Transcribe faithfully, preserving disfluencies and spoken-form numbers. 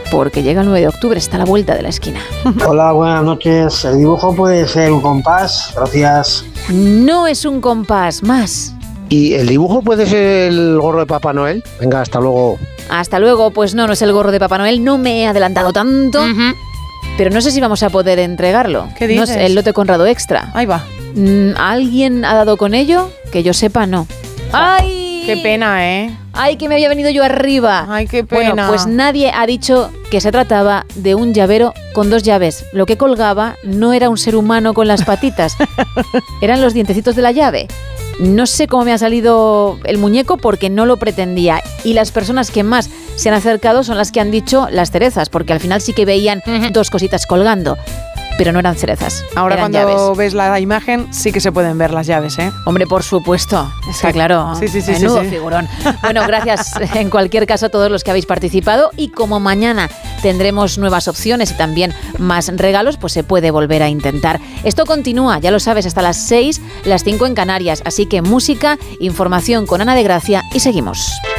porque llega el nueve de octubre, está a la vuelta de la esquina. Hola, buenas noches. ¿El dibujo puede ser un compás? Gracias. No es un compás, más. ¿Y el dibujo puede ser el gorro de Papá Noel? Venga, hasta luego. Hasta luego, pues no, no es el gorro de Papá Noel, no me he adelantado tanto, uh-huh. pero no sé si vamos a poder entregarlo. ¿Qué dices? No es el lote Conrado Extra. Ahí va. ¿Alguien ha dado con ello? Que yo sepa, no. ¡Ay! Qué pena, ¿eh? ¡Ay, que me había venido yo arriba! ¡Ay, qué pena! Bueno, pues nadie ha dicho que se trataba de un llavero con dos llaves. Lo que colgaba no era un ser humano con las patitas, eran los dientecitos de la llave. No sé cómo me ha salido el muñeco porque no lo pretendía. Y las personas que más se han acercado son las que han dicho las cerezas, porque al final sí que veían uh-huh. dos cositas colgando. Pero no eran cerezas. Ahora eran cuando llaves. Ves la imagen sí que se pueden ver las llaves, ¿eh? Hombre, por supuesto. Está sí. claro. Sí, sí, sí. Menudo sí, sí. figurón. Bueno, gracias en cualquier caso a todos los que habéis participado. Y como mañana tendremos nuevas opciones y también más regalos, pues se puede volver a intentar. Esto continúa, ya lo sabes, hasta las seis, las cinco en Canarias. Así que música, información con Ana de Gracia y seguimos.